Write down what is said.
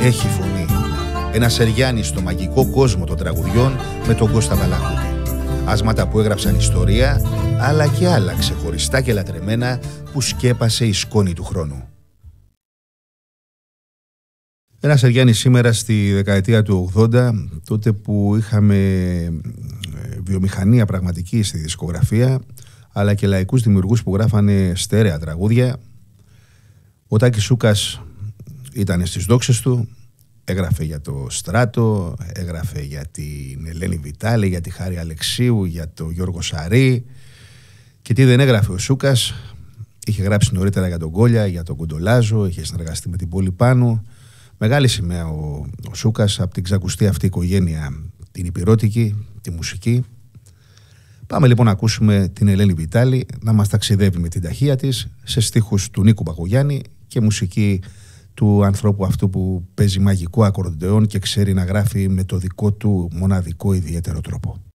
έχει φωνή. Ένα Σεριάννη στο μαγικό κόσμο των τραγουδιών με τον Κώστα Βαλαχούτη. Άσματα που έγραψαν ιστορία, αλλά και άλλα ξεχωριστά και λατρεμένα που σκέπασε η σκόνη του χρόνου. Ένα Σεριάννη σήμερα στη δεκαετία του 80, τότε που είχαμε βιομηχανία πραγματική στη δισκογραφία, αλλά και λαϊκούς δημιουργούς που γράφανε στέρεα τραγούδια. Ο Τάκης Σούκας ήταν στις δόξες του, έγραφε για το Στράτο, έγραφε για την Ελένη Βιτάλη, για τη Χάρη Αλεξίου, για τον Γιώργο Σαρή. Και τι δεν έγραφε ο Σούκας, είχε γράψει νωρίτερα για τον Κόλια, για τον Κοντολάζο, είχε συνεργαστεί με την Πόλη Πάνου. Μεγάλη σημαία ο Σούκας από την ξακουστή αυτή οικογένεια, την υπηρώτικη, τη μουσική. Πάμε λοιπόν να ακούσουμε την Ελένη Βιτάλη να μας ταξιδεύει με την ταχεία της σε στίχους του Νίκου Παγωγιάννη και μουσική του ανθρώπου αυτού που παίζει μαγικό ακορντεόν και ξέρει να γράφει με το δικό του μοναδικό ιδιαίτερο τρόπο.